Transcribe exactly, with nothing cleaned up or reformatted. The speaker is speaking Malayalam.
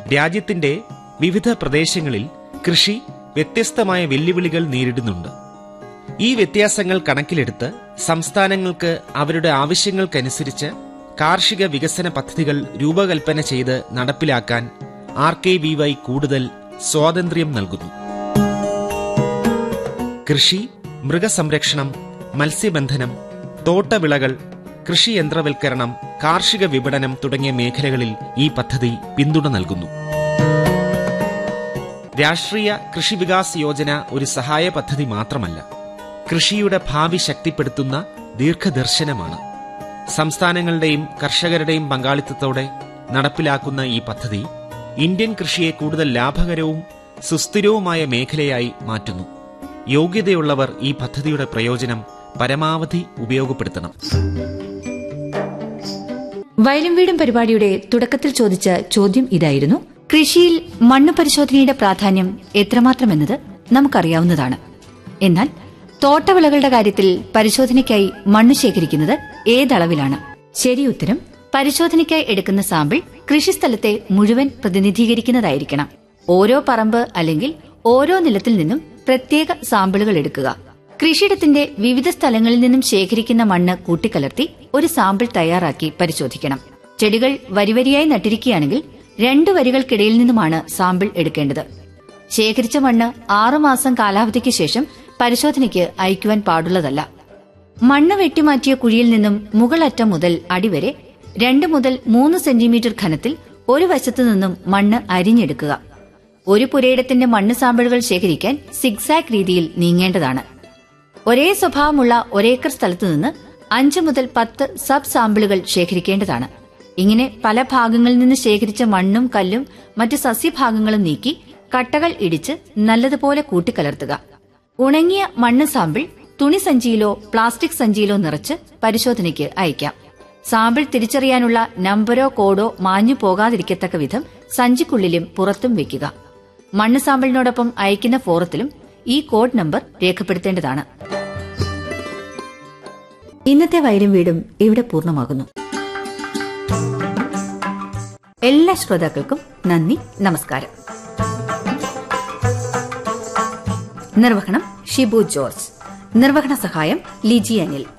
രാജ്യത്തിന്റെ വിവിധ പ്രദേശങ്ങളിൽ കൃഷി വ്യത്യസ്തമായ വെല്ലുവിളികൾ നേരിടുന്നുണ്ട്. ഈ വ്യത്യാസങ്ങൾ കണക്കിലെടുത്ത് സംസ്ഥാനങ്ങൾക്ക് അവരുടെ ആവശ്യങ്ങൾക്കനുസരിച്ച് കാർഷിക വികസന പദ്ധതികൾ രൂപകൽപ്പന ചെയ്ത് നടപ്പിലാക്കാൻ ആർ കെ വി വൈ കൂടുതൽ സ്വാതന്ത്ര്യം നൽകുന്നു. കൃഷി, മൃഗസംരക്ഷണം, മത്സ്യബന്ധനം, തോട്ടവിളകൾ, കൃഷിയന്ത്രവൽക്കരണം, കാർഷിക വിപണനം തുടങ്ങിയ മേഖലകളിൽ ഈ പദ്ധതി പിന്തുണ നൽകുന്നു. രാഷ്ട്രീയ കൃഷി വികാസ് യോജന ഒരു സഹായ പദ്ധതി മാത്രമല്ല, കൃഷിയുടെ ഭാവി ശക്തിപ്പെടുത്തുന്ന ദീർഘദർശനമാണ്. സംസ്ഥാനങ്ങളുടെയും കർഷകരുടെയും പങ്കാളിത്തത്തോടെ നടപ്പിലാക്കുന്ന ഈ പദ്ധതി ഇന്ത്യൻ കൃഷിയെ കൂടുതൽ ലാഭകരവും സുസ്ഥിരവുമായ മേഖലയായി മാറ്റുന്നു. യോഗ്യതയുള്ളവർ ഈ പദ്ധതിയുടെ പ്രയോജനം പരമാവധി ഉപയോഗപ്പെടുത്തണം. വയലും വീടും പരിപാടിയുടെ തുടക്കത്തിൽ ചോദിച്ച ചോദ്യം ഇതായിരുന്നു: കൃഷിയിൽ മണ്ണ് പരിശോധനയുടെ പ്രാധാന്യം എത്രമാത്രമെന്നത് നമുക്കറിയാവുന്നതാണ്. എന്നാൽ തോട്ടവിളകളുടെ കാര്യത്തിൽ പരിശോധനയ്ക്കായി മണ്ണ് ശേഖരിക്കുന്നത് ഏതളവിലാണ്? ശരി ഉത്തരം: പരിശോധനയ്ക്കായി എടുക്കുന്ന സാമ്പിൾ കൃഷിസ്ഥലത്തെ മുഴുവൻ പ്രതിനിധീകരിക്കുന്നതായിരിക്കണം. ഓരോ പറമ്പ് അല്ലെങ്കിൽ ഓരോ നിലത്തിൽ നിന്നും പ്രത്യേക സാമ്പിളുകൾ എടുക്കുക. കൃഷിയിടത്തിന്റെ വിവിധ സ്ഥലങ്ങളിൽ നിന്നും ശേഖരിക്കുന്ന മണ്ണ് കൂട്ടിക്കലർത്തി ഒരു സാമ്പിൾ തയ്യാറാക്കി പരിശോധിക്കണം. ചെടികൾ വരിവരിയായി നട്ടിരിക്കുകയാണെങ്കിൽ രണ്ടു വരികൾക്കിടയിൽ നിന്നുമാണ് സാമ്പിൾ എടുക്കേണ്ടത്. ശേഖരിച്ച മണ്ണ് ആറുമാസം കാലാവധിക്ക് ശേഷം പരിശോധനയ്ക്ക് അയക്കുവാൻ പാടുള്ളതല്ല. മണ്ണ് വെട്ടിമാറ്റിയ കുഴിയിൽ നിന്നും മുകളറ്റം മുതൽ അടിവരെ രണ്ട് മുതൽ മൂന്ന് സെന്റിമീറ്റർ ഘനത്തിൽ ഒരു വശത്തു നിന്നും മണ്ണ് അരിഞ്ഞെടുക്കുക. ഒരു പുരയിടത്തിന്റെ മണ്ണ് സാമ്പിളുകൾ ശേഖരിക്കാൻ സിഗ്സാഗ് രീതിയിൽ നീങ്ങേണ്ടതാണ്. ഒരേ സ്വഭാവമുള്ള ഒരേക്കർ സ്ഥലത്തുനിന്ന് അഞ്ച് മുതൽ പത്ത് സബ് സാമ്പിളുകൾ ശേഖരിക്കേണ്ടതാണ്. ഇങ്ങനെ പല ഭാഗങ്ങളിൽ നിന്ന് ശേഖരിച്ച മണ്ണും കല്ലും മറ്റ് സസ്യഭാഗങ്ങളും നീക്കി കട്ടകൾ ഇടിച്ച് നല്ലതുപോലെ കൂട്ടിക്കലർത്തുക. ഉണങ്ങിയ മണ്ണ് സാമ്പിൾ തുണി സഞ്ചിയിലോ പ്ലാസ്റ്റിക് സഞ്ചിയിലോ നിറച്ച് പരിശോധനയ്ക്ക് അയക്കാം. സാമ്പിൾ തിരിച്ചറിയാനുള്ള നമ്പരോ കോഡോ മാഞ്ഞു പോകാതിരിക്കത്തക്ക വിധം സഞ്ചിക്കുള്ളിലും പുറത്തും വെക്കുക. മണ്ണ് സാമ്പിളിനോടൊപ്പം അയക്കുന്ന ഫോറത്തിലും ഈ കോഡ് നമ്പർ രേഖപ്പെടുത്തേണ്ടതാണ്. ഇന്നത്തെ വയലും വീടും ഇവിടെ പൂർണ്ണമാകുന്നു. എല്ലാ ശ്രോതാക്കൾക്കും നന്ദി, നമസ്കാരം. നിർവഹണം ഷിബു ജോർജ്. നിർവഹണ സഹായം ലിജി അനിൽ.